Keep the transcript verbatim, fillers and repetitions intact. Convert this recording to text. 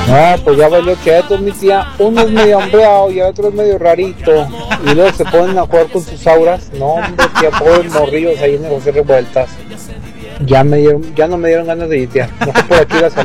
No, pues ya valió cheto, mi tía. Uno es medio hambreado y el otro es medio rarito. Y luego se ponen a jugar con sus auras. No, hombre, tía, pobres morrillos ahí en el José Revueltas. Ya me dieron, ya no me dieron ganas de ir, tía. Mejor por aquí la salud.